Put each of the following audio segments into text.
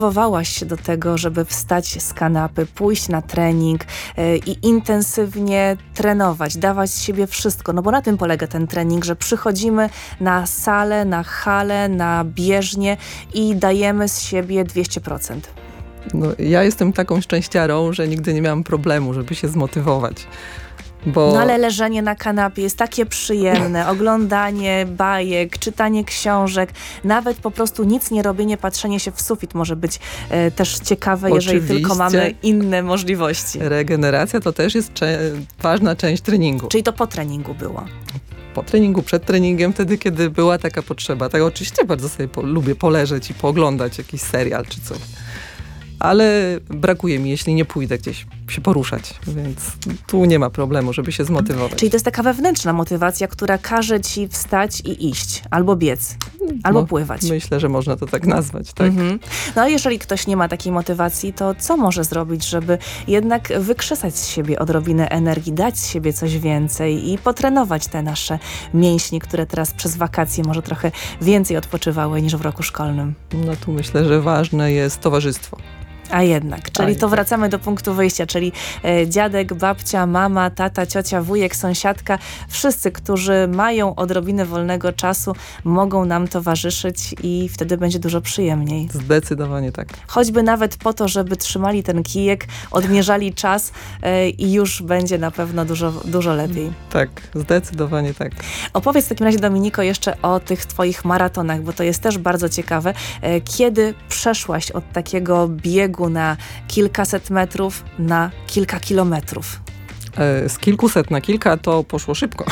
Motywowałaś się do tego, żeby wstać z kanapy, pójść na trening i intensywnie trenować, dawać z siebie wszystko, no bo na tym polega ten trening, że przychodzimy na salę, na halę, na bieżnię i dajemy z siebie 200%. No, ja jestem taką szczęściarą, że nigdy nie miałam problemu, żeby się zmotywować. Bo... No ale leżenie na kanapie jest takie przyjemne, oglądanie bajek, czytanie książek, nawet po prostu nic nie robienie, patrzenie się w sufit może być też ciekawe, Oczywiście. jeżeli tylko mamy inne możliwości. Regeneracja to też jest ważna część treningu. Czyli to po treningu było? Po treningu, przed treningiem, wtedy, kiedy była taka potrzeba. Tak, oczywiście bardzo sobie lubię poleżeć i pooglądać jakiś serial czy coś. Ale brakuje mi, jeśli nie pójdę gdzieś się poruszać, więc tu nie ma problemu, żeby się zmotywować. Czyli to jest taka wewnętrzna motywacja, która każe ci wstać i iść, albo biec, albo pływać. Myślę, że można to tak nazwać, tak. No a jeżeli ktoś nie ma takiej motywacji, to co może zrobić, żeby jednak wykrzesać z siebie odrobinę energii, dać z siebie coś więcej i potrenować te nasze mięśnie, które teraz przez wakacje może trochę więcej odpoczywały niż w roku szkolnym? No tu myślę, że ważne jest towarzystwo. A jednak, czyli to wracamy do punktu wyjścia, czyli dziadek, babcia, mama, tata, ciocia, wujek, sąsiadka, wszyscy, którzy mają odrobinę wolnego czasu, mogą nam towarzyszyć i wtedy będzie dużo przyjemniej. Zdecydowanie tak. Choćby nawet po to, żeby trzymali ten kijek, odmierzali czas i już będzie na pewno dużo lepiej. Tak, zdecydowanie tak. Opowiedz w takim razie, Dominiko, jeszcze o tych twoich maratonach, bo to jest też bardzo ciekawe. Kiedy przeszłaś od takiego biegu na kilkaset metrów na kilka kilometrów? Z kilkuset na kilka to poszło szybko.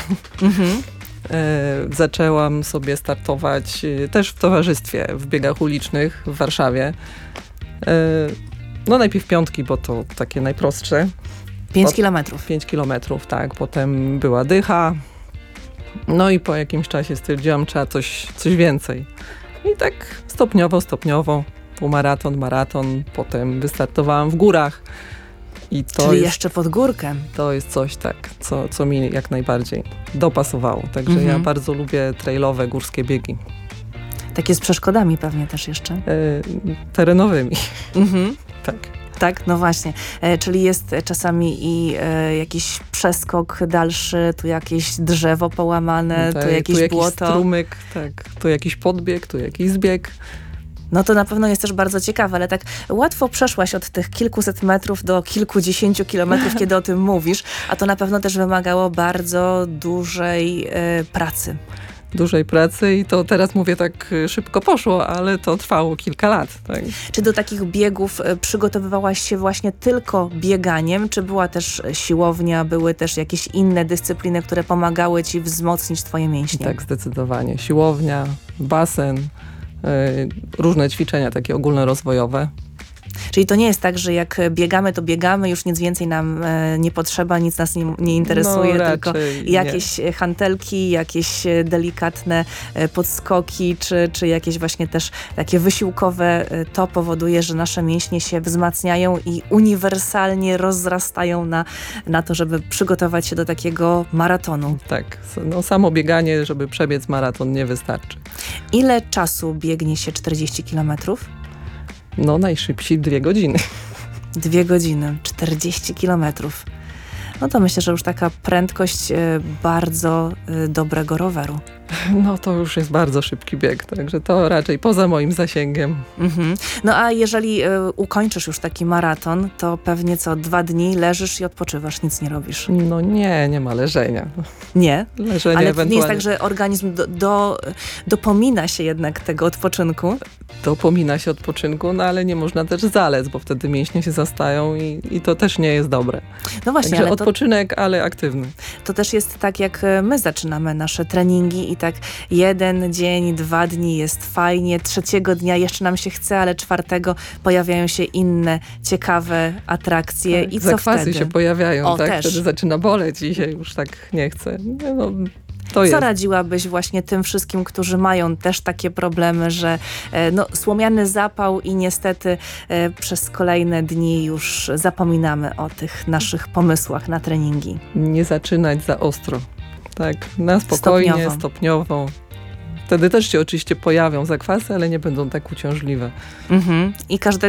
Zaczęłam sobie startować też w towarzystwie w biegach ulicznych w Warszawie. No najpierw piątki, bo to takie najprostsze. 5 kilometrów. 5 kilometrów, tak. Potem była dycha. No i po jakimś czasie stwierdziłam, trzeba coś więcej. I tak stopniowo. Półmaraton, maraton, potem wystartowałam w górach. I to Czyli jest, jeszcze pod górkę. To jest coś tak, co mi jak najbardziej dopasowało. Także ja bardzo lubię trailowe, górskie biegi. Takie z przeszkodami pewnie też jeszcze. Terenowymi. Tak. Tak, no właśnie. Czyli jest czasami i jakiś przeskok dalszy, tu jakieś drzewo połamane, Tak, tu jakieś błoto. Tu jakiś strumyk, tak. Tu jakiś podbieg, tu jakiś zbieg. No to na pewno jest też bardzo ciekawe, ale tak łatwo przeszłaś od tych kilkuset metrów do kilkudziesięciu kilometrów, kiedy o tym mówisz, a to na pewno też wymagało bardzo dużej pracy. Dużej pracy i to teraz mówię tak szybko poszło, ale to trwało kilka lat. Tak. Czy do takich biegów przygotowywałaś się właśnie tylko bieganiem, czy była też siłownia, były też jakieś inne dyscypliny, które pomagały ci wzmocnić twoje mięśnie? Tak, zdecydowanie. Siłownia, basen, różne ćwiczenia takie ogólnorozwojowe. Czyli to nie jest tak, że jak biegamy, to biegamy, już nic więcej nam nie potrzeba, nic nas nie interesuje, no, tylko jakieś hantelki, jakieś delikatne podskoki, czy jakieś właśnie też takie wysiłkowe, to powoduje, że nasze mięśnie się wzmacniają i uniwersalnie rozrastają na to, żeby przygotować się do takiego maratonu. Tak, no samo bieganie, żeby przebiec maraton nie wystarczy. Ile czasu biegnie się 40 kilometrów? No najszybciej 2 godziny. 2 godziny, 40 kilometrów. No to myślę, że już taka prędkość bardzo dobrego roweru. No to już jest bardzo szybki bieg, także to raczej poza moim zasięgiem. No a jeżeli ukończysz już taki maraton, to pewnie 2 dni leżysz i odpoczywasz, nic nie robisz. No nie ma leżenia. Nie? Leżenie ale ewentualnie. nie jest tak, że organizm dopomina się jednak tego odpoczynku? Dopomina się odpoczynku, no ale nie można też zalec, bo wtedy mięśnie się zastają i to też nie jest dobre. No właśnie, także ale odpoczynek, ale aktywny. To też jest tak, jak my zaczynamy nasze treningi i tak 1 dzień, 2 dni jest fajnie, 3 dnia jeszcze nam się chce, ale 4 pojawiają się inne ciekawe atrakcje Tak, i co zakwasy wtedy? się pojawiają, tak? Też. Wtedy zaczyna boleć i się już tak nie chce. No, to Co jest. radziłabyś właśnie tym wszystkim, którzy mają też takie problemy, że słomiany zapał i niestety przez kolejne dni już zapominamy o tych naszych pomysłach na treningi? Nie zaczynać za ostro. Tak, na spokojnie, stopniowo. Wtedy też się oczywiście pojawią zakwasy, ale nie będą tak uciążliwe. I każde